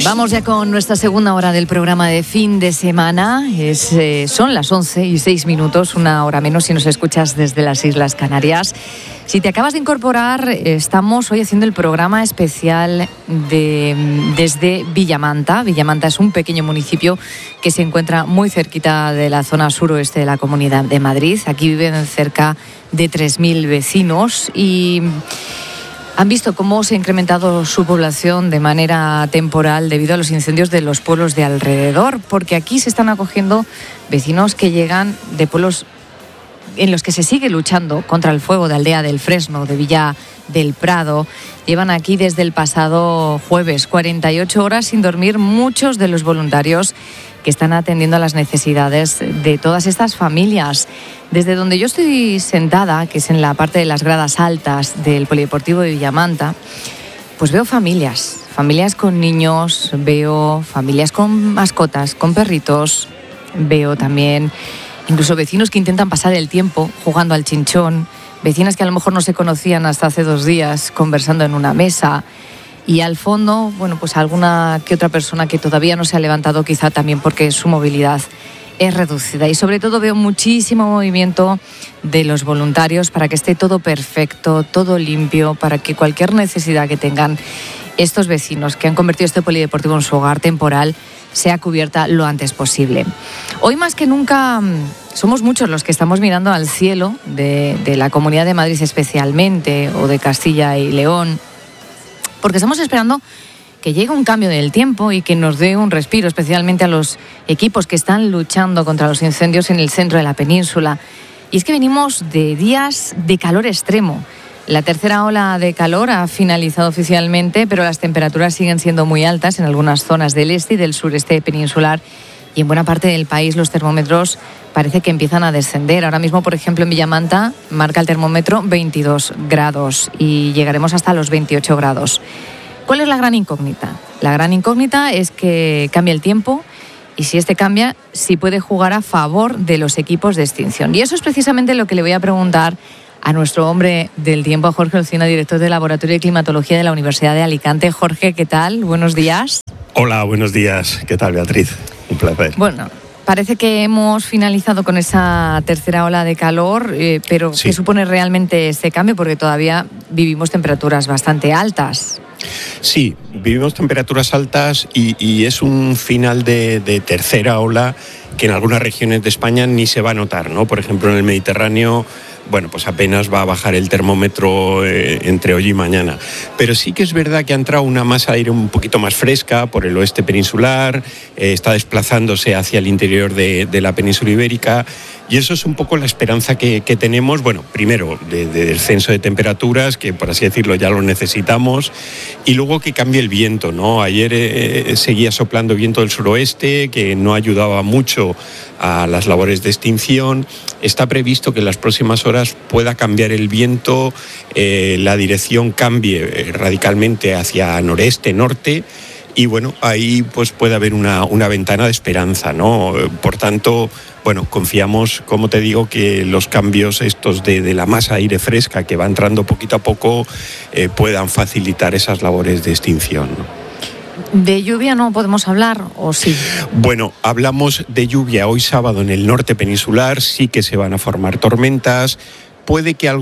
Vamos ya con nuestra segunda hora del programa de fin de semana. Son las 11:06, una hora menos si nos escuchas desde las Islas Canarias. Si te acabas de incorporar, estamos hoy haciendo el programa especial desde Villamanta. Villamanta es un pequeño municipio que se encuentra muy cerquita de la zona suroeste de la Comunidad de Madrid. Aquí viven cerca de 3.000 vecinos y han visto cómo se ha incrementado su población de manera temporal debido a los incendios de los pueblos de alrededor, porque aquí se están acogiendo vecinos que llegan de pueblos en los que se sigue luchando contra el fuego, de Aldea del Fresno, de Villa del Prado. Llevan aquí desde el pasado jueves 48 horas sin dormir muchos de los voluntarios que están atendiendo a las necesidades de todas estas familias. Desde donde yo estoy sentada, que es en la parte de las gradas altas del Polideportivo de Villamanta, pues veo familias con niños, veo familias con mascotas, con perritos, veo también incluso vecinos que intentan pasar el tiempo jugando al chinchón, vecinas que a lo mejor no se conocían hasta hace 2 días conversando en una mesa. Y al fondo, bueno, pues alguna que otra persona que todavía no se ha levantado, quizá también porque su movilidad es reducida. Y sobre todo veo muchísimo movimiento de los voluntarios para que esté todo perfecto, todo limpio, para que cualquier necesidad que tengan estos vecinos que han convertido este polideportivo en su hogar temporal sea cubierta lo antes posible. Hoy más que nunca somos muchos los que estamos mirando al cielo de la Comunidad de Madrid especialmente, o de Castilla y León, porque estamos esperando que llegue un cambio del tiempo y que nos dé un respiro, especialmente a los equipos que están luchando contra los incendios en el centro de la península. Y es que venimos de días de calor extremo. La tercera ola de calor ha finalizado oficialmente, pero las temperaturas siguen siendo muy altas en algunas zonas del este y del sureste peninsular, y en buena parte del país los termómetros parece que empiezan a descender. Ahora mismo, por ejemplo, en Villamanta marca el termómetro 22 grados y llegaremos hasta los 28 grados. ¿Cuál es la gran incógnita? La gran incógnita es que cambie el tiempo, y si este cambia, si puede jugar a favor de los equipos de extinción. Y eso es precisamente lo que le voy a preguntar a nuestro hombre del tiempo, a Jorge Olcina, director del Laboratorio de Climatología de la Universidad de Alicante. Jorge, ¿qué tal? Buenos días. Hola, buenos días. ¿Qué tal, Beatriz? Un placer. Bueno, parece que hemos finalizado con esa tercera ola de calor, pero sí. ¿Qué supone realmente este cambio? Porque todavía vivimos temperaturas bastante altas. Sí, vivimos temperaturas altas y es un final de tercera ola que en algunas regiones de España ni se va a notar, ¿no? Por ejemplo, en el Mediterráneo, bueno, pues apenas va a bajar el termómetro entre hoy y mañana. Pero sí que es verdad que ha entrado una masa de aire un poquito más fresca por el oeste peninsular, está desplazándose hacia el interior de la península ibérica, y eso es un poco la esperanza que tenemos, bueno, primero de descenso de temperaturas, que por así decirlo ya lo necesitamos, y luego que cambie el viento, ¿no? Ayer seguía soplando viento del suroeste, que no ayudaba mucho a las labores de extinción. Está previsto que en las próximas horas pueda cambiar el viento, la dirección cambie radicalmente hacia noreste, norte, y bueno, ahí pues puede haber una ventana de esperanza, ¿no? Por tanto, bueno, confiamos, como te digo, que los cambios estos de la masa de aire fresca que va entrando poquito a poco puedan facilitar esas labores de extinción, ¿no? ¿De lluvia no podemos hablar o sí? Bueno, hablamos de lluvia hoy sábado en el norte peninsular, sí que se van a formar tormentas. Puede que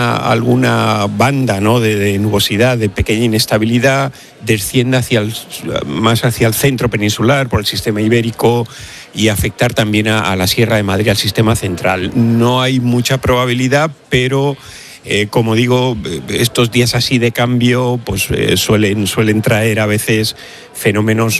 alguna banda, ¿no?, de nubosidad, de pequeña inestabilidad, descienda más hacia el centro peninsular por el sistema ibérico y afectar también a la Sierra de Madrid, al sistema central. No hay mucha probabilidad, pero como digo, estos días así de cambio pues suelen traer a veces fenómenos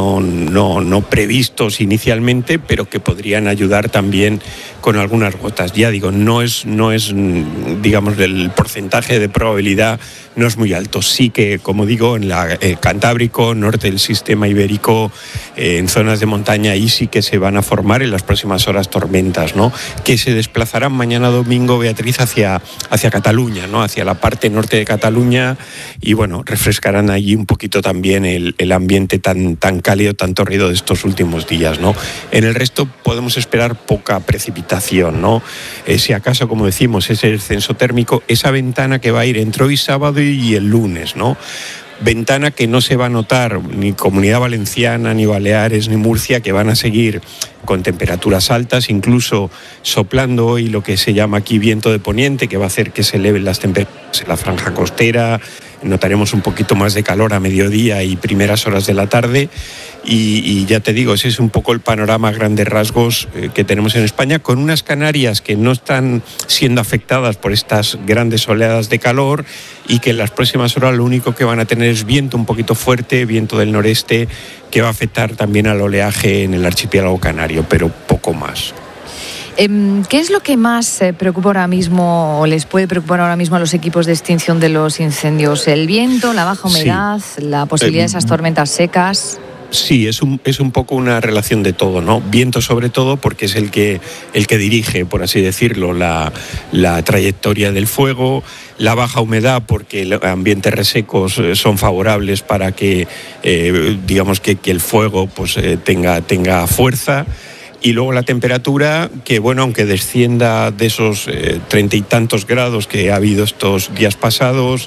no previstos inicialmente, pero que podrían ayudar también con algunas gotas. Ya digo, no es digamos, el porcentaje de probabilidad no es muy alto. Sí que, como digo, en el Cantábrico, norte del sistema ibérico, en zonas de montaña, ahí sí que se van a formar en las próximas horas tormentas, ¿no?, que se desplazarán mañana domingo, Beatriz, hacia Cataluña, ¿no?, hacia la parte norte de Cataluña, y bueno, refrescarán allí un poquito también el ambiente tan cálido, tan torrido de estos últimos días, ¿no? En el resto podemos esperar poca precipitación, ¿no? Si acaso, como decimos, ese descenso térmico, esa ventana que va a ir entre hoy sábado y el lunes, ¿no? Ventana que no se va a notar ni Comunidad Valenciana, ni Baleares, ni Murcia, que van a seguir con temperaturas altas, incluso soplando hoy lo que se llama aquí viento de poniente, que va a hacer que se eleven las temperaturas en la franja costera. Notaremos un poquito más de calor a mediodía y primeras horas de la tarde. Y ya te digo, ese es un poco el panorama a grandes rasgos que tenemos en España, con unas Canarias que no están siendo afectadas por estas grandes oleadas de calor y que en las próximas horas lo único que van a tener es viento un poquito fuerte, viento del noreste, que va a afectar también al oleaje en el archipiélago canario, pero poco más. ¿Qué es lo que más preocupa ahora mismo o les puede preocupar ahora mismo a los equipos de extinción de los incendios? ¿El viento, la baja humedad, la posibilidad de esas tormentas secas? Sí, es un poco una relación de todo, ¿no? Viento sobre todo porque es el que dirige, por así decirlo, la trayectoria del fuego. La baja humedad porque los ambientes resecos son favorables para que, digamos que el fuego pues, tenga fuerza. Y luego la temperatura, que bueno, aunque descienda de esos 30 y tantos grados que ha habido estos días pasados,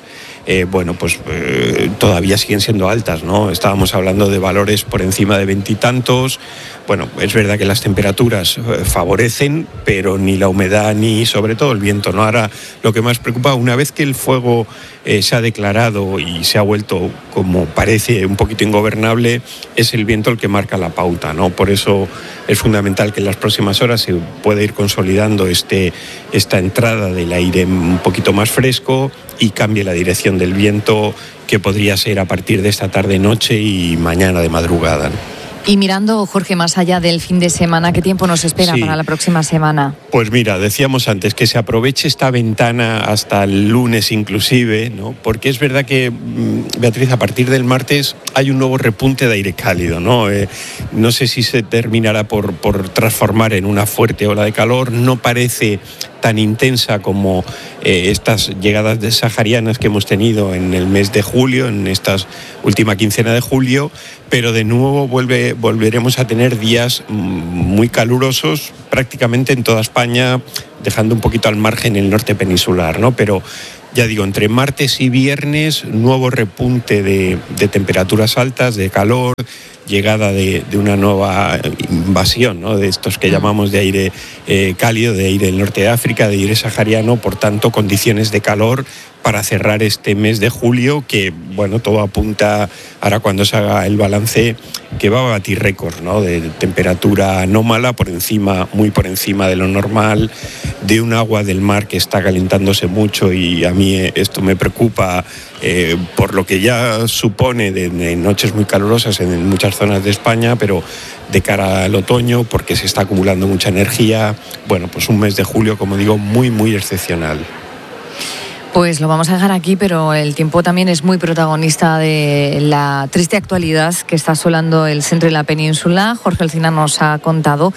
todavía siguen siendo altas, ¿no? Estábamos hablando de valores por encima de 20 y tantos. Bueno, es verdad que las temperaturas favorecen, pero ni la humedad ni sobre todo el viento, ¿no? Ahora lo que más preocupa, una vez que el fuego se ha declarado y se ha vuelto, como parece, un poquito ingobernable, es el viento el que marca la pauta, ¿no? Por eso es fundamental que en las próximas horas se pueda ir consolidando esta entrada del aire un poquito más fresco y cambie la dirección del viento, que podría ser a partir de esta tarde-noche y mañana de madrugada, ¿no? Y mirando, Jorge, más allá del fin de semana, ¿qué tiempo nos espera para la próxima semana? Pues mira, decíamos antes que se aproveche esta ventana hasta el lunes inclusive, ¿no? Porque es verdad que, Beatriz, a partir del martes hay un nuevo repunte de aire cálido, ¿no? No sé si se terminará por transformar en una fuerte ola de calor, no parece tan intensa como estas llegadas saharianas que hemos tenido en el mes de julio, en esta última quincena de julio, pero de nuevo volveremos a tener días muy calurosos prácticamente en toda España, dejando un poquito al margen el norte peninsular, ¿no? Pero ya digo, entre martes y viernes, nuevo repunte de temperaturas altas, de calor, llegada de una nueva invasión, ¿no? De estos que llamamos de aire cálido, de aire del norte de África, de aire sahariano, por tanto, condiciones de calor para cerrar este mes de julio, que, bueno, todo apunta, ahora cuando se haga el balance, que va a batir récords, ¿no? De temperatura anómala, muy por encima de lo normal, de un agua del mar que está calentándose mucho, y a mí esto me preocupa por lo que ya supone de noches muy calurosas en muchas zonas de España, pero de cara al otoño, porque se está acumulando mucha energía. Bueno, pues un mes de julio, como digo, muy, muy excepcional. Pues lo vamos a dejar aquí, pero el tiempo también es muy protagonista de la triste actualidad que está asolando el centro de la península. Jorge Alsina nos ha contado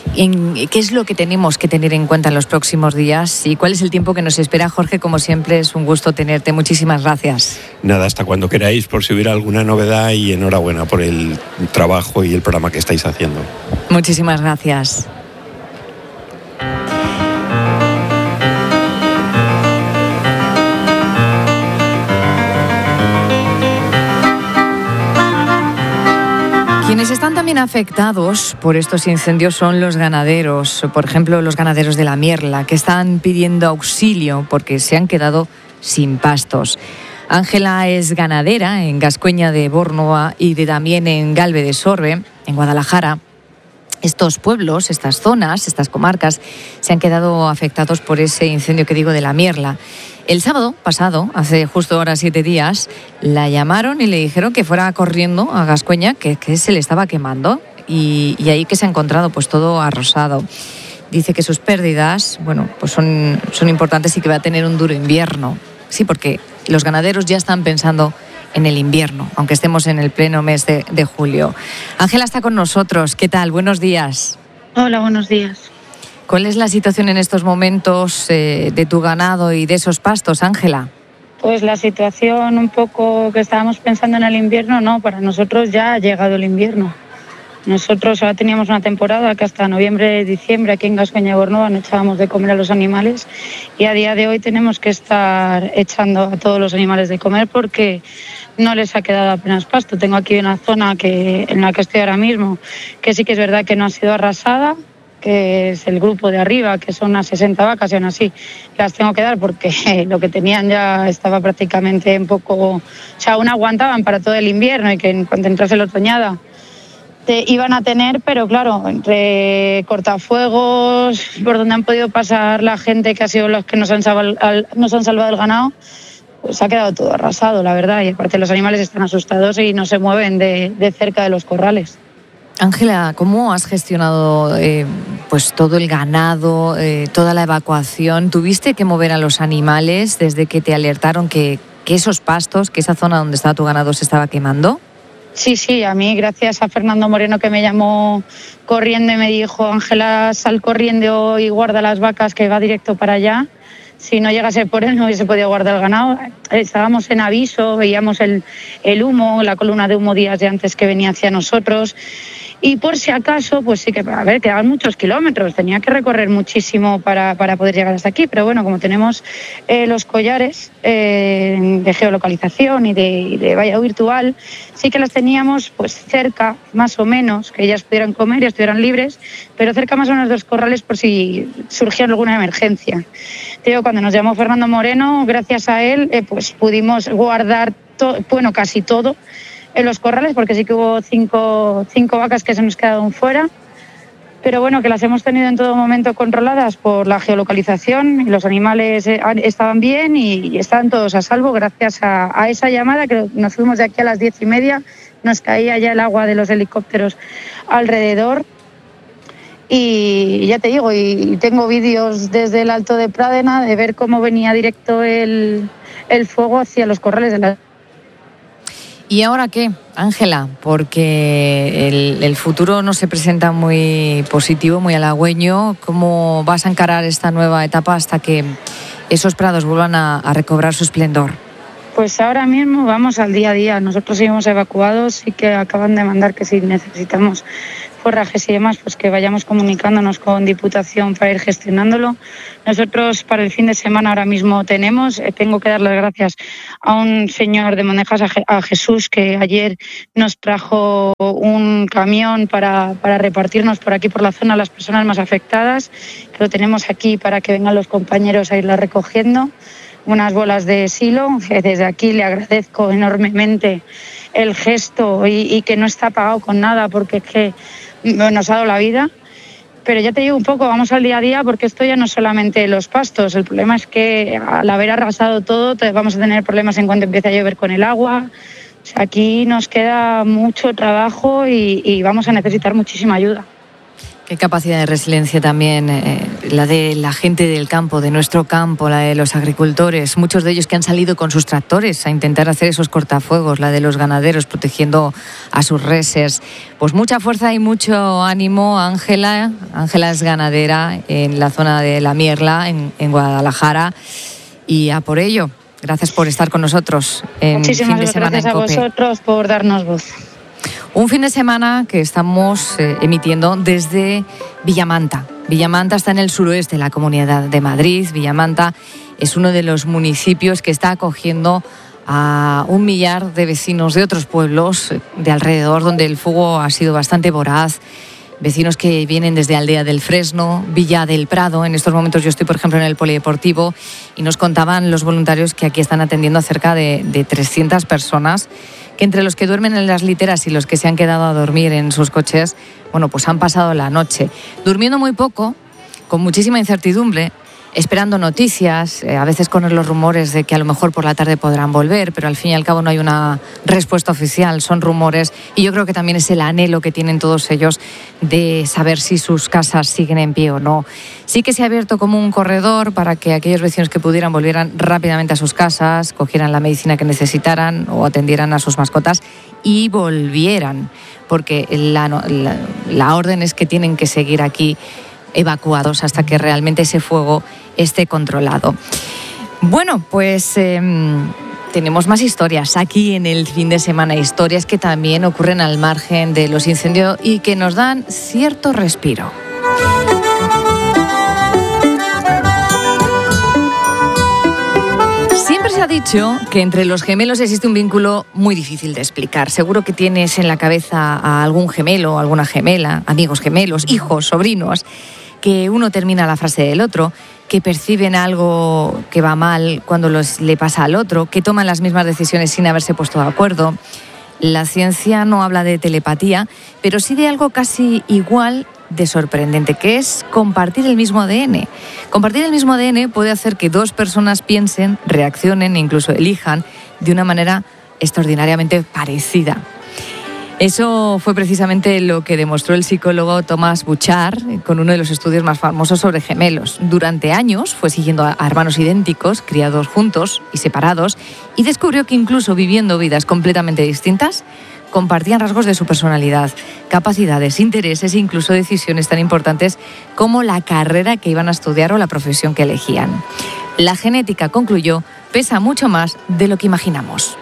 qué es lo que tenemos que tener en cuenta en los próximos días y cuál es el tiempo que nos espera. Jorge, como siempre, es un gusto tenerte. Muchísimas gracias. Nada, hasta cuando queráis, por si hubiera alguna novedad, y enhorabuena por el trabajo y el programa que estáis haciendo. Muchísimas gracias. Quienes están también afectados por estos incendios son los ganaderos, por ejemplo, los ganaderos de la Mierla, que están pidiendo auxilio porque se han quedado sin pastos. Ángela es ganadera en Gascueña de Bornoa y también en Galve de Sorbe, en Guadalajara. Estos pueblos, estas zonas, estas comarcas, se han quedado afectados por ese incendio que digo de la Mierla. El sábado pasado, hace justo ahora 7 días, la llamaron y le dijeron que fuera corriendo a Gascueña, que se le estaba quemando, y ahí que se ha encontrado pues todo arrasado. Dice que sus pérdidas, bueno, pues son importantes y que va a tener un duro invierno. Sí, porque los ganaderos ya están pensando en el invierno, aunque estemos en el pleno mes de julio. Ángela está con nosotros. ¿Qué tal? Buenos días. Hola, buenos días. ¿Cuál es la situación en estos momentos de tu ganado y de esos pastos, Ángela? Pues la situación un poco que estábamos pensando en el invierno, no, para nosotros ya ha llegado el invierno. Nosotros ahora teníamos una temporada que hasta noviembre, diciembre aquí en Gascueña de Bornoa no echábamos de comer a los animales, y a día de hoy tenemos que estar echando a todos los animales de comer porque no les ha quedado apenas pasto. Tengo aquí una zona en la que estoy ahora mismo, que sí que es verdad que no ha sido arrasada, que es el grupo de arriba, que son unas 60 vacas, y aún así las tengo que dar porque lo que tenían ya estaba prácticamente un poco... O sea, aún aguantaban para todo el invierno, y que en cuanto entrase la otoñada iban a tener, pero claro, entre cortafuegos, por donde han podido pasar la gente que ha sido los que nos han salvado el ganado, pues ha quedado todo arrasado, la verdad, y aparte los animales están asustados y no se mueven de cerca de los corrales. Ángela, ¿cómo has gestionado pues todo el ganado, toda la evacuación? ¿Tuviste que mover a los animales desde que te alertaron que esos pastos, que esa zona donde estaba tu ganado se estaba quemando? Sí, a mí, gracias a Fernando Moreno, que me llamó corriendo y me dijo: Ángela, sal corriendo y guarda las vacas, que va directo para allá. Si no llegase por él, no hubiese podido guardar el ganado. Estábamos en aviso, veíamos el humo, la columna de humo días de antes que venía hacia nosotros. Y por si acaso, pues sí que, quedaban muchos kilómetros, tenía que recorrer muchísimo para poder llegar hasta aquí, pero bueno, como tenemos los collares de geolocalización y de valla virtual, sí que las teníamos pues cerca, más o menos, que ellas pudieran comer y estuvieran libres, pero cerca más o menos de los corrales por si surgía alguna emergencia. Cuando nos llamó Fernando Moreno, gracias a él, pues pudimos guardar casi todo en los corrales, porque sí que hubo cinco vacas que se nos quedaron fuera, pero bueno, que las hemos tenido en todo momento controladas por la geolocalización, y los animales estaban bien y estaban todos a salvo gracias a esa llamada, que nos fuimos de aquí a las 10:30, nos caía ya el agua de los helicópteros alrededor. Y ya te digo, y tengo vídeos desde el Alto de Pradena de ver cómo venía directo el fuego hacia los corrales de la... ¿Y ahora qué, Ángela? Porque el futuro no se presenta muy positivo, muy halagüeño. ¿Cómo vas a encarar esta nueva etapa hasta que esos prados vuelvan a recobrar su esplendor? Pues ahora mismo vamos al día a día. Nosotros seguimos evacuados y que acaban de mandar que si necesitamos forrajes y demás, pues que vayamos comunicándonos con Diputación para ir gestionándolo. Nosotros para el fin de semana ahora mismo tengo que dar las gracias a un señor de Mondejas, a Jesús, que ayer nos trajo un camión para repartirnos por aquí por la zona a las personas más afectadas, que lo tenemos aquí para que vengan los compañeros a irla recogiendo. Unas bolas de silo, que desde aquí le agradezco enormemente el gesto y que no está pagado con nada, porque es que nos ha dado la vida. Pero ya te digo un poco, vamos al día a día, porque esto ya no es solamente los pastos. El problema es que al haber arrasado todo, vamos a tener problemas en cuanto empiece a llover con el agua. O sea, aquí nos queda mucho trabajo y vamos a necesitar muchísima ayuda. Qué capacidad de resiliencia también la de la gente del campo, de nuestro campo, la de los agricultores, muchos de ellos que han salido con sus tractores a intentar hacer esos cortafuegos, la de los ganaderos protegiendo a sus reses. Pues mucha fuerza y mucho ánimo, Ángela. Ángela es ganadera en la zona de La Mierla, en Guadalajara, y a por ello. Gracias por estar con nosotros en Muchísimas Fin de Semana en COPE. gracias a vosotros por darnos voz. Un fin de semana que estamos emitiendo desde Villamanta. Villamanta está en el suroeste de la Comunidad de Madrid. Villamanta es uno de los municipios que está acogiendo a 1 millar de vecinos de otros pueblos de alrededor, donde el fuego ha sido bastante voraz. Vecinos que vienen desde Aldea del Fresno, Villa del Prado. En estos momentos yo estoy, por ejemplo, en el Polideportivo, y nos contaban los voluntarios que aquí están atendiendo a cerca de 300 personas, que entre los que duermen en las literas y los que se han quedado a dormir en sus coches, bueno, pues han pasado la noche durmiendo muy poco, con muchísima incertidumbre, esperando noticias, a veces con los rumores de que a lo mejor por la tarde podrán volver, pero al fin y al cabo no hay una respuesta oficial, son rumores, y yo creo que también es el anhelo que tienen todos ellos de saber si sus casas siguen en pie o no. Sí que se ha abierto como un corredor para que aquellos vecinos que pudieran volvieran rápidamente a sus casas, cogieran la medicina que necesitaran o atendieran a sus mascotas y volvieran, porque la orden es que tienen que seguir aquí evacuados hasta que realmente ese fuego esté controlado. Bueno, pues tenemos más historias aquí en el fin de semana, historias que también ocurren al margen de los incendios y que nos dan cierto respiro. se ha dicho que entre los gemelos existe un vínculo muy difícil de explicar. Seguro que tienes en la cabeza a algún gemelo, alguna gemela, amigos gemelos, hijos, sobrinos, que uno termina la frase del otro, que perciben algo que va mal cuando le pasa al otro, que toman las mismas decisiones sin haberse puesto de acuerdo. La ciencia no habla de telepatía, pero sí de algo casi igual de sorprendente, que es compartir el mismo ADN. Compartir el mismo ADN puede hacer que dos personas piensen, reaccionen e incluso elijan de una manera extraordinariamente parecida. Eso fue precisamente lo que demostró el psicólogo Thomas Bouchard con uno de los estudios más famosos sobre gemelos. Durante años fue siguiendo a hermanos idénticos, criados juntos y separados, y descubrió que incluso viviendo vidas completamente distintas, compartían rasgos de su personalidad, capacidades, intereses e incluso decisiones tan importantes como la carrera que iban a estudiar o la profesión que elegían. La genética, concluyó, pesa mucho más de lo que imaginamos.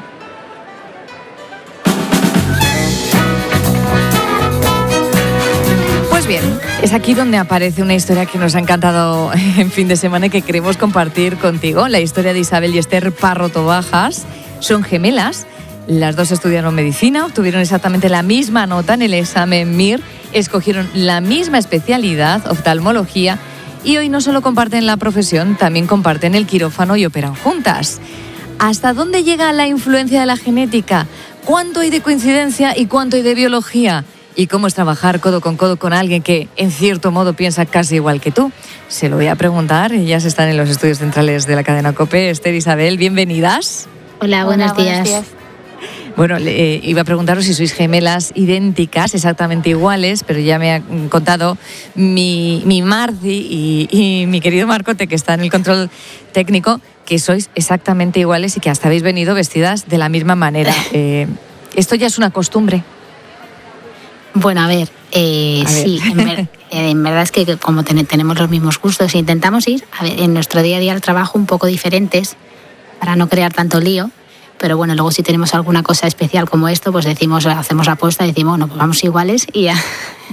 Pues bien, es aquí donde aparece una historia que nos ha encantado en fin de semana y que queremos compartir contigo. La historia de Isabel y Esther Parro Tobajas. Son gemelas. Las dos estudiaron medicina, obtuvieron exactamente la misma nota en el examen MIR, escogieron la misma especialidad, oftalmología, y hoy no solo comparten la profesión, también comparten el quirófano y operan juntas. ¿Hasta dónde llega la influencia de la genética? ¿Cuánto hay de coincidencia y cuánto hay de biología? ¿Y cómo es trabajar codo con alguien que, en cierto modo, piensa casi igual que tú? Se lo voy a preguntar. Ellas están en los estudios centrales de la cadena COPE. Esther, Isabel, bienvenidas. Hola, buenos días. Bueno, iba a preguntaros si sois gemelas idénticas, exactamente iguales, pero ya me ha contado mi Marci y mi querido Marcote, que está en el control técnico, que sois exactamente iguales y que hasta habéis venido vestidas de la misma manera. ¿Esto ya es una costumbre? Bueno, a ver. Sí, en verdad es que como tenemos los mismos gustos, intentamos ir en nuestro día a día al trabajo un poco diferentes para no crear tanto lío. Pero bueno, luego si tenemos alguna cosa especial como esto, pues hacemos apuesta y decimos, bueno, pues vamos iguales y ya.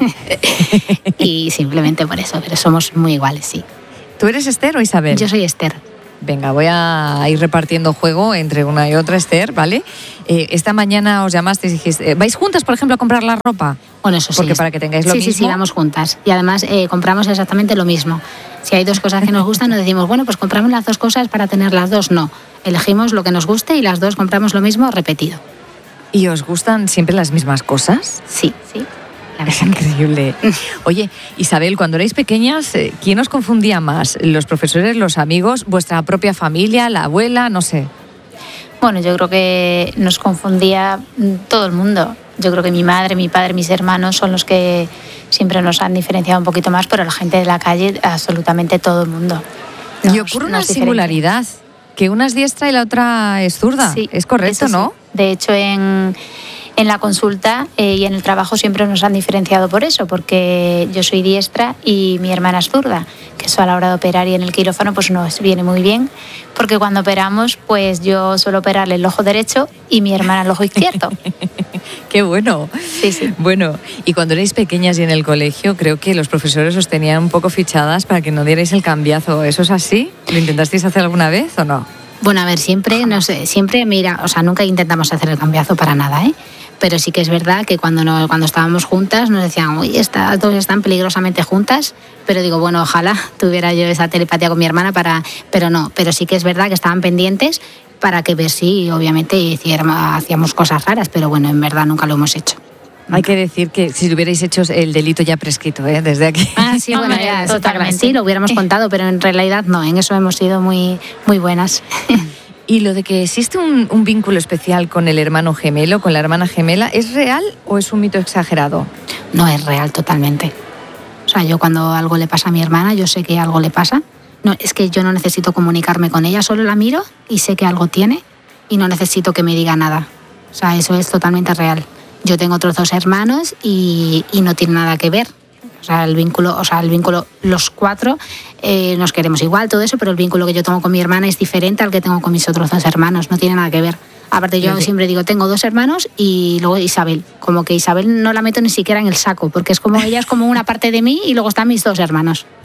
Y simplemente por eso, pero somos muy iguales, sí. ¿Tú eres Esther o Isabel? Yo soy Esther. Venga, voy a ir repartiendo juego entre una y otra, Esther, ¿vale? Esta mañana os llamasteis y dijiste, ¿vais juntas, por ejemplo, a comprar la ropa? Bueno, eso sí. Porque para que tengáis lo mismo. Sí, vamos juntas. Y además compramos exactamente lo mismo. Si hay dos cosas que nos gustan, nos decimos, bueno, pues compramos las dos cosas para tener las dos. No, elegimos lo que nos guste y las dos compramos lo mismo repetido. ¿Y os gustan siempre las mismas cosas? Sí. Es increíble. Oye, Isabel, cuando erais pequeñas, ¿quién os confundía más? ¿Los profesores, los amigos, vuestra propia familia, la abuela, no sé? Bueno, yo creo que nos confundía todo el mundo. Yo creo que mi madre, mi padre, mis hermanos son los que siempre nos han diferenciado un poquito más, pero la gente de la calle, absolutamente todo el mundo. Y ocurre una singularidad, que una es diestra y la otra es zurda. Sí, es correcto, sí. ¿no? De hecho, en la consulta y en el trabajo siempre nos han diferenciado por eso, porque yo soy diestra y mi hermana es zurda, que eso a la hora de operar y en el quirófano pues nos viene muy bien, porque cuando operamos pues yo suelo operarle el ojo derecho y mi hermana el ojo izquierdo. ¡Qué bueno! Sí. Bueno, y cuando erais pequeñas y en el colegio, creo que los profesores os tenían un poco fichadas para que no dierais el cambiazo. ¿Eso es así? ¿Lo intentasteis hacer alguna vez o no? Bueno, a ver, siempre, nunca intentamos hacer el cambiazo para nada, ¿eh? Pero sí que es verdad que cuando estábamos juntas nos decían, uy, todos están peligrosamente juntas, pero digo, bueno, ojalá tuviera yo esa telepatía con mi hermana pero no, pero sí que es verdad que estaban pendientes para que ver si obviamente hacíamos cosas raras, pero bueno, en verdad nunca lo hemos hecho. Hay que decir que si lo hubierais hecho el delito ya prescrito, desde aquí. Ah, sí, bueno, ya totalmente. Sí, lo hubiéramos contado, pero en realidad no, en eso hemos sido muy, muy buenas. ¿Y lo de que existe un vínculo especial con el hermano gemelo, con la hermana gemela, es real o es un mito exagerado? No, es real totalmente. O sea, yo cuando algo le pasa a mi hermana, yo sé que algo le pasa. No, es que yo no necesito comunicarme con ella, solo la miro y sé que algo tiene y no necesito que me diga nada. O sea, eso es totalmente real. Yo tengo otros 2 hermanos y no tiene nada que ver. O sea, el vínculo, los 4 nos queremos igual, todo eso, pero el vínculo que yo tengo con mi hermana es diferente al que tengo con mis otros 2 hermanos, no tiene nada que ver. Aparte, yo siempre digo, tengo 2 hermanos y luego Isabel. Como que Isabel no la meto ni siquiera en el saco, porque ella es como una parte de mí y luego están mis 2 hermanos.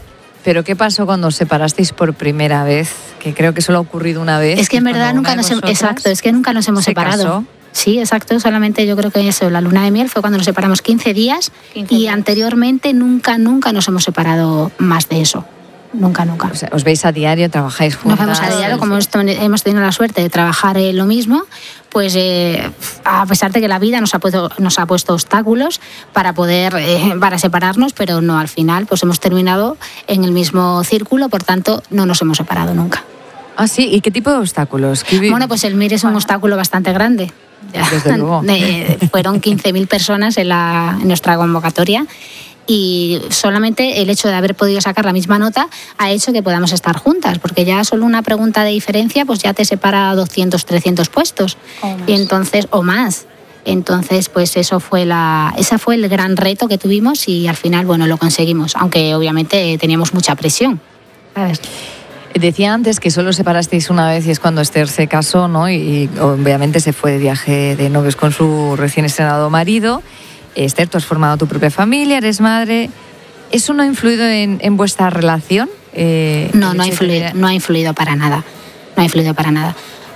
¿Pero qué pasó cuando os separasteis por primera vez? Que creo que solo ha ocurrido una vez. Es que en verdad nunca nos hemos separado. Casó. Sí, exacto, solamente yo creo que eso, la luna de miel fue cuando nos separamos 15 días 15 y días. Anteriormente nunca nos hemos separado más de eso. Nunca. O sea, os veis a diario, trabajáis juntas. Nos vemos a diario, como hemos tenido la suerte de trabajar lo mismo, pues a pesar de que la vida nos ha puesto obstáculos para para separarnos, pero no, al final pues hemos terminado en el mismo círculo, por tanto no nos hemos separado nunca. Ah, sí, ¿y qué tipo de obstáculos? Bueno, pues el MIR es un obstáculo bastante grande. Desde luego. Fueron 15.000 personas en nuestra convocatoria. Y solamente el hecho de haber podido sacar la misma nota ha hecho que podamos estar juntas, porque ya solo una pregunta de diferencia pues ya te separa 200, 300 puestos. Y entonces, o más. Entonces, pues ese fue el gran reto que tuvimos y al final, bueno, lo conseguimos, aunque obviamente teníamos mucha presión, ¿sabes? Decía antes que solo separasteis una vez y es cuando Esther se casó, ¿no? Y obviamente se fue de viaje de novios con su recién estrenado marido. Esther, tú has formado tu propia familia, eres madre. ¿Eso no ha influido en vuestra relación? No ha influido para nada. No ha influido para nada.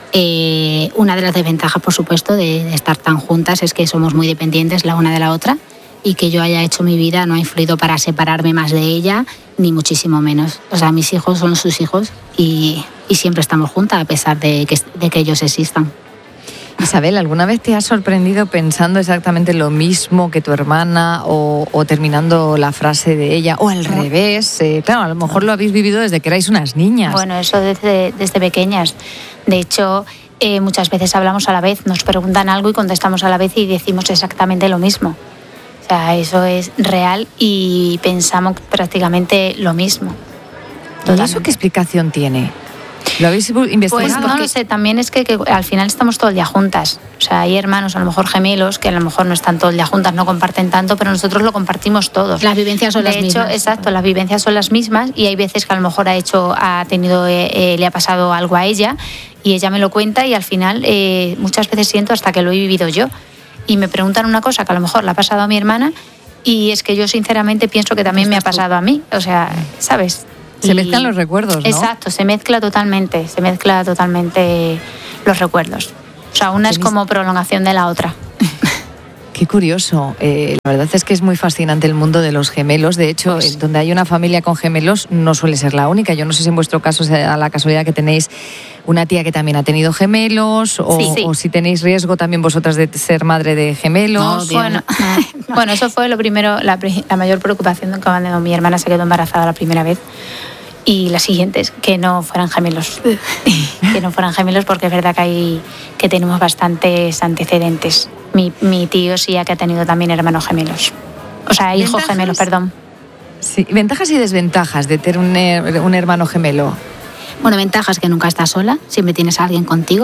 Una de las desventajas, por supuesto, de estar tan juntas es que somos muy dependientes la una de la otra y que yo haya hecho mi vida no ha influido para separarme más de ella, ni muchísimo menos. O sea, mis hijos son sus hijos y siempre estamos juntas a pesar de que ellos existan. Isabel, ¿alguna vez te has sorprendido pensando exactamente lo mismo que tu hermana o terminando la frase de ella o al revés? Claro, a lo mejor lo habéis vivido desde que erais unas niñas. Bueno, eso desde pequeñas. De hecho, muchas veces hablamos a la vez, nos preguntan algo y contestamos a la vez y decimos exactamente lo mismo. O sea, eso es real y pensamos prácticamente lo mismo. ¿Y eso qué explicación tiene? ¿Lo habéis investigado? Pues no lo sé, también es que al final estamos todo el día juntas. O sea, hay hermanos, a lo mejor gemelos, que a lo mejor no están todo el día juntas, no comparten tanto, pero nosotros lo compartimos todos. Las vivencias son las mismas. De hecho, exacto, las vivencias son las mismas y hay veces que a lo mejor le ha pasado algo a ella y ella me lo cuenta y al final muchas veces siento hasta que lo he vivido yo. Y me preguntan una cosa que a lo mejor le ha pasado a mi hermana y es que yo sinceramente pienso que también me ha pasado a mí. O sea, ¿sabes? Se mezclan los recuerdos, ¿no? Exacto, se mezcla totalmente los recuerdos. O sea, una es como prolongación de la otra. Qué curioso. La verdad es que es muy fascinante el mundo de los gemelos. De hecho, donde hay una familia con gemelos no suele ser la única. Yo no sé si en vuestro caso sea la casualidad que tenéis una tía que también ha tenido gemelos o si tenéis riesgo también vosotras de ser madre de gemelos. No, bueno, eso fue lo primero, la mayor preocupación cuando mi hermana se quedó embarazada la primera vez. Y las siguientes, que no fueran gemelos. Que no fueran gemelos porque es verdad que tenemos bastantes antecedentes. Mi tío sí que ha tenido también hermanos gemelos. O sea, hijos gemelos, perdón. Sí, ventajas y desventajas de tener un hermano gemelo. Bueno, ventajas que nunca estás sola, siempre tienes a alguien contigo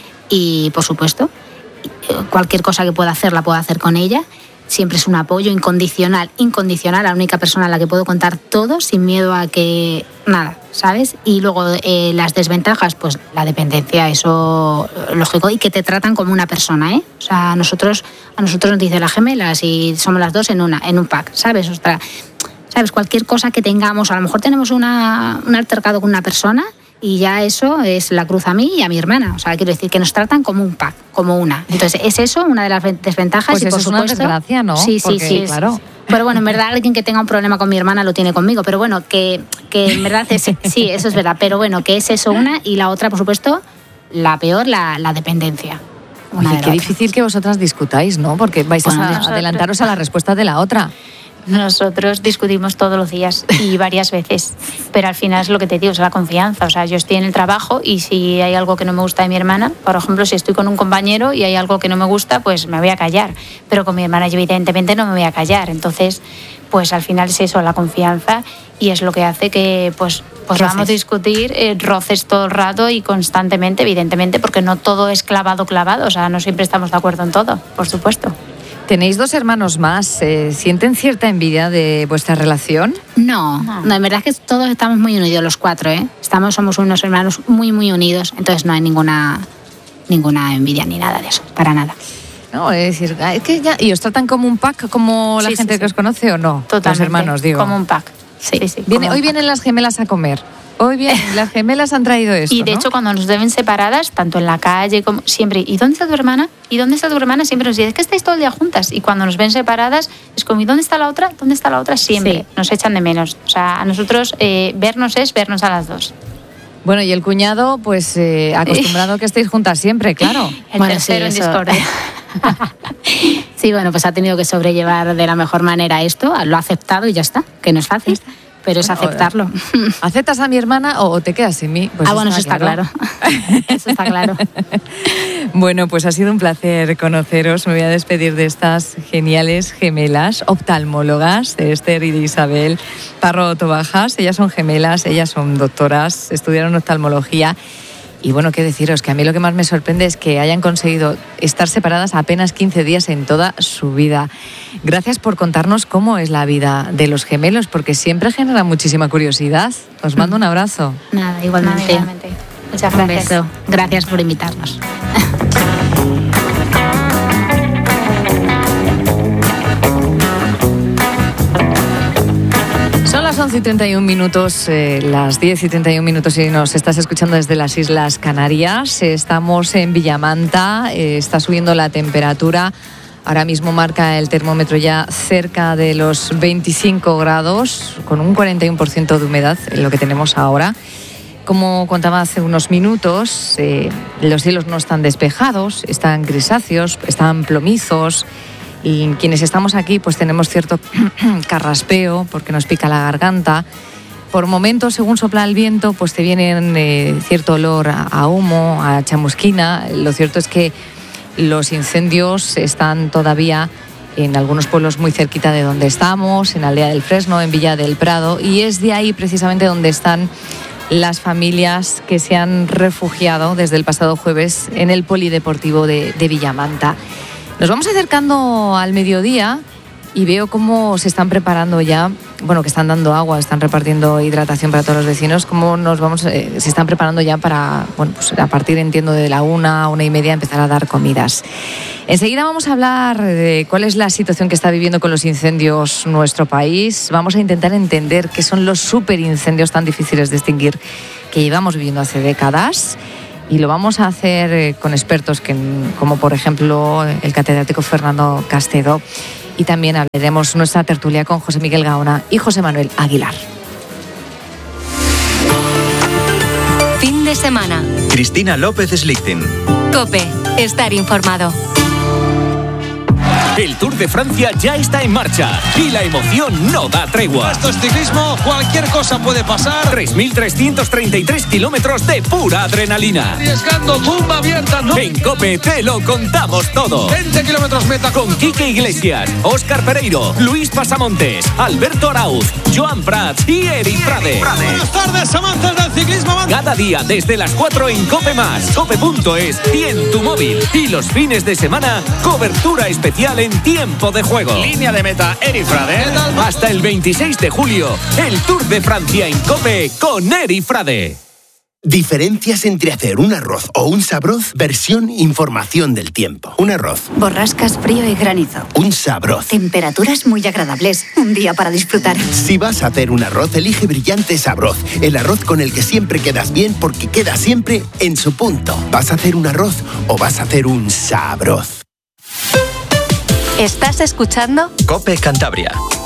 y, por supuesto, cualquier cosa que pueda hacer la puedo hacer con ella. Siempre es un apoyo incondicional, la única persona a la que puedo contar todo sin miedo a que nada, ¿sabes? Y luego las desventajas, pues la dependencia, eso lógico, y que te tratan como una persona, ¿eh? O sea, a nosotros nos dicen las gemelas y somos las dos en un pack, ¿sabes? Ostras, ¿sabes? Cualquier cosa que tengamos, a lo mejor tenemos un altercado con una persona y ya eso es la cruz a mí y a mi hermana. O sea, quiero decir que nos tratan como un pack, como una. Entonces, es eso una de las desventajas. Pues y eso por es supuesto, una desgracia, ¿no? Sí, porque, claro. Pero bueno, en verdad alguien que tenga un problema con mi hermana lo tiene conmigo. Pero bueno, que en verdad sí, eso es verdad. Pero bueno, que es eso una y la otra, por supuesto, la peor, la dependencia. Oye, qué difícil que vosotras discutáis, ¿no? Porque vais a adelantaros a la respuesta de la otra. Nosotros discutimos todos los días y varias veces, pero al final es lo que te digo, es la confianza. O sea, yo estoy en el trabajo y si hay algo que no me gusta de mi hermana, por ejemplo, si estoy con un compañero y hay algo que no me gusta, pues me voy a callar. Pero con mi hermana yo evidentemente no me voy a callar. Entonces, pues al final es eso, la confianza, y es lo que hace que pues vamos a discutir roces todo el rato y constantemente, evidentemente, porque no todo es clavado. O sea, no siempre estamos de acuerdo en todo, por supuesto. Tenéis 2 hermanos más. ¿Sienten cierta envidia de vuestra relación? No, en verdad es que todos estamos muy unidos, los 4, ¿eh? Somos unos hermanos muy, muy unidos, entonces no hay ninguna envidia ni nada de eso, para nada. No, es decir, es que ya... ¿Y os tratan como un pack, como la gente que os conoce o no? Totalmente, los hermanos, digo. como un pack. Sí. Hoy vienen las gemelas a comer. Hoy bien, las gemelas han traído esto, y de hecho, cuando nos ven separadas, tanto en la calle como siempre, ¿y dónde está tu hermana? ¿Y dónde está tu hermana? Siempre nos dicen, es que estáis todo el día juntas. Y cuando nos ven separadas, es como, ¿y dónde está la otra? ¿Dónde está la otra? Siempre nos echan de menos. O sea, a nosotros vernos es vernos a las dos. Bueno, y el cuñado, pues acostumbrado a que estéis juntas siempre, claro. El tercero en discordia. Sí, bueno, pues ha tenido que sobrellevar de la mejor manera esto, lo ha aceptado y ya está, que no es fácil. Pero es aceptarlo. ¿Aceptas a mi hermana o te quedas sin mí? Pues bueno, eso está claro. Eso está claro. Bueno, pues ha sido un placer conoceros. Me voy a despedir de estas geniales gemelas oftalmólogas, de Esther y de Isabel Parro Tobajas. Ellas son gemelas, ellas son doctoras, estudiaron oftalmología. Y bueno, qué deciros, que a mí lo que más me sorprende es que hayan conseguido estar separadas apenas 15 días en toda su vida. Gracias por contarnos cómo es la vida de los gemelos, porque siempre genera muchísima curiosidad. Os mando un abrazo. Nada, igualmente. Muchas gracias. Un beso. Gracias por invitarnos. Son las 11:31, las 10:31 si nos estás escuchando desde las Islas Canarias. Estamos en Villamanta, está subiendo la temperatura. Ahora mismo marca el termómetro ya cerca de los 25 grados, con un 41% de humedad en lo que tenemos ahora. Como contaba hace unos minutos, los cielos no están despejados, están grisáceos, están plomizos. Y quienes estamos aquí pues tenemos cierto carraspeo porque nos pica la garganta. Por momentos, según sopla el viento, pues te viene cierto olor a humo, a chamusquina. Lo cierto es que los incendios están todavía en algunos pueblos muy cerquita de donde estamos, en Aldea del Fresno, en Villa del Prado, y es de ahí precisamente donde están las familias que se han refugiado desde el pasado jueves en el polideportivo de Villamanta. Nos vamos acercando al mediodía y veo cómo se están preparando ya, bueno, que están dando agua, están repartiendo hidratación para todos los vecinos, cómo se están preparando ya para, bueno, pues a partir, entiendo, de la 1:30 empezar a dar comidas. Enseguida vamos a hablar de cuál es la situación que está viviendo con los incendios nuestro país. Vamos a intentar entender qué son los superincendios tan difíciles de extinguir que llevamos viviendo hace décadas. Y lo vamos a hacer con expertos como por ejemplo el catedrático Fernando Castedo. Y también hablaremos nuestra tertulia con José Miguel Gaona y José Manuel Aguilar. Fin de semana. Cristina López Slichting. COPE. Estar informado. El Tour de Francia ya está en marcha y la emoción no da tregua. Esto es ciclismo, cualquier cosa puede pasar. 3.333 kilómetros de pura adrenalina. Arriesgando, tumba abierta, ¿no? En COPE te lo contamos todo. 20 kilómetros meta. Con Quique Iglesias, Óscar Pereiro, Luis Pasamontes, Alberto Arauz, Joan Prats y Eri Frade. Buenas tardes, amantes del ciclismo. Cada día desde las 4 en COPE+, cope.es y en tu móvil. Y los fines de semana, cobertura especial en tiempo de juego. Línea de meta, Eri Frade. Hasta el 26 de julio, el Tour de Francia en COPE con Eri Frade. Diferencias entre hacer un arroz o un sabroz, versión información del tiempo. Un arroz. Borrascas, frío y granizo. Un sabroz. Temperaturas muy agradables. Un día para disfrutar. Si vas a hacer un arroz, elige Brillante Sabroz. El arroz con el que siempre quedas bien porque queda siempre en su punto. ¿Vas a hacer un arroz o vas a hacer un sabroz? ¿Estás escuchando? COPE Cantabria.